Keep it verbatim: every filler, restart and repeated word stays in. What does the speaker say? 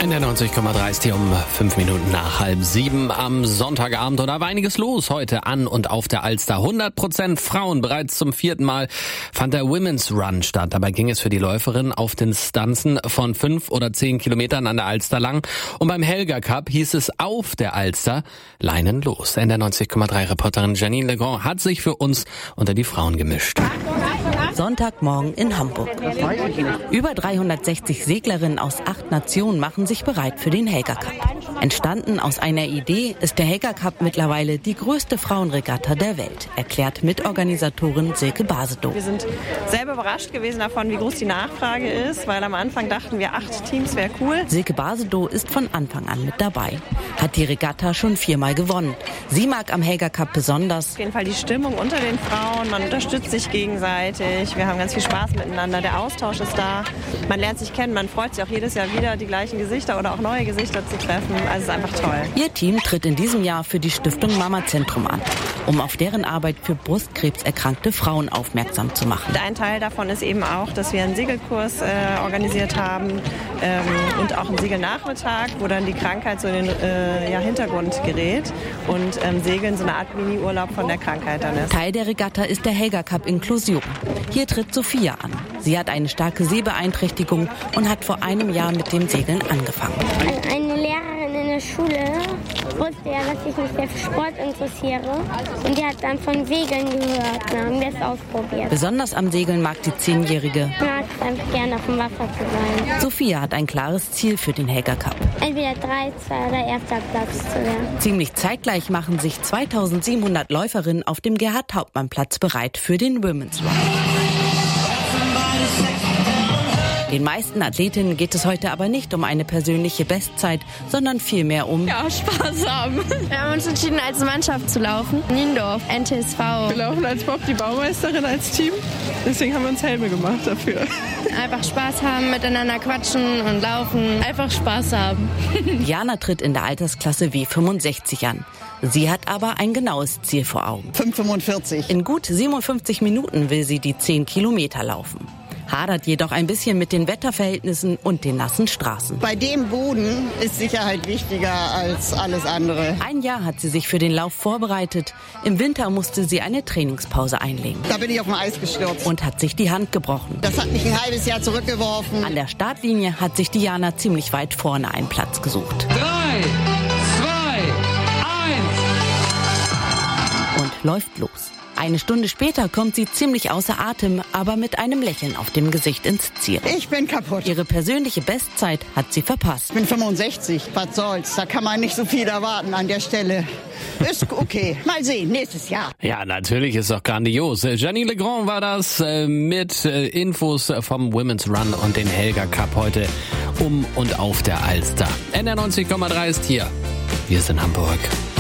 In der neunzig Komma drei ist hier um fünf Minuten nach halb sieben am Sonntagabend und da war einiges los heute an und auf der Alster. hundert Prozent Frauen, bereits zum vierten Mal fand der Women's Run statt. Dabei ging es für die Läuferinnen auf Distanzen von fünf oder zehn Kilometern an der Alster lang. Und beim Helga Cup hieß es auf der Alster Leinen los. In der neunzig Komma drei Reporterin Janine Legrand hat sich für uns unter die Frauen gemischt. Sonntagmorgen in Hamburg. Über dreihundertsechzig Seglerinnen aus acht Nationen machen sich bereit für den Helga Cup. Entstanden aus einer Idee ist der Helga Cup mittlerweile die größte Frauenregatta der Welt, erklärt Mitorganisatorin Silke Basedow. Wir sind selber überrascht gewesen davon, wie groß die Nachfrage ist, weil am Anfang dachten wir, acht Teams wäre cool. Silke Basedow ist von Anfang an mit dabei, hat die Regatta schon viermal gewonnen. Sie mag am Helga Cup besonders. Auf jeden Fall die Stimmung unter den Frauen, man unterstützt sich gegenseitig, wir haben ganz viel Spaß miteinander, der Austausch ist da, man lernt sich kennen, man freut sich auch jedes Jahr wieder, die gleichen Gesichter oder auch neue Gesichter zu treffen. Also es ist einfach toll. Ihr Team tritt in diesem Jahr für die Stiftung Mama Zentrum an, um auf deren Arbeit für brustkrebserkrankte Frauen aufmerksam zu machen. Ein Teil davon ist eben auch, dass wir einen Segelkurs äh, organisiert haben ähm, und auch einen Segelnachmittag, wo dann die Krankheit so in den äh, ja, Hintergrund gerät und ähm, Segeln so eine Art Mini-Urlaub von der Krankheit dann ist. Teil der Regatta ist der Helga Cup Inklusion. Hier tritt Sophia an. Sie hat eine starke Sehbeeinträchtigung und hat vor einem Jahr mit dem Segeln angefangen. Eine Lehrerin in der Schule wusste ja, dass ich mich sehr für Sport interessiere. Und die hat dann von Segeln gehört. Dann haben wir es ausprobiert. Besonders am Segeln mag die Zehnjährige. Ich mag es einfach gerne auf dem Wasser zu sein. Sophia hat ein klares Ziel für den Helga Cup. Entweder drei, zwei oder erster Platz zu werden. Ziemlich zeitgleich machen sich zweitausendsiebenhundert Läuferinnen auf dem Gerhard-Hauptmann-Platz bereit für den Women's Run. Den meisten Athletinnen geht es heute aber nicht um eine persönliche Bestzeit, sondern vielmehr um ja, Spaß haben. Wir haben uns entschieden, als Mannschaft zu laufen. Niendorf, N T S V. Wir laufen als Bob die Baumeisterin als Team. Deswegen haben wir uns Helme gemacht dafür. Einfach Spaß haben, miteinander quatschen und laufen. Einfach Spaß haben. Jana tritt in der Altersklasse W fünfundsechzig an. Sie hat aber ein genaues Ziel vor Augen. fünf fünfundvierzig. In gut siebenundfünfzig Minuten will sie die zehn Kilometer laufen. Hadert jedoch ein bisschen mit den Wetterverhältnissen und den nassen Straßen. Bei dem Boden ist Sicherheit wichtiger als alles andere. Ein Jahr hat sie sich für den Lauf vorbereitet. Im Winter musste sie eine Trainingspause einlegen. Da bin ich auf dem Eis gestürzt. Und hat sich die Hand gebrochen. Das hat mich ein halbes Jahr zurückgeworfen. An der Startlinie hat sich Diana ziemlich weit vorne einen Platz gesucht. Drei, zwei, eins. Und läuft los. Eine Stunde später kommt sie ziemlich außer Atem, aber mit einem Lächeln auf dem Gesicht ins Ziel. Ich bin kaputt. Ihre persönliche Bestzeit hat sie verpasst. Ich bin fünfundsechzig, was soll's, da kann man nicht so viel erwarten an der Stelle. Ist okay, mal sehen, nächstes Jahr. Ja, natürlich ist doch grandios. Janine Legrand war das äh, mit äh, Infos vom Women's Run und den Helga Cup heute um und auf der Alster. N R neunzig Komma drei ist hier. Wir sind Hamburg.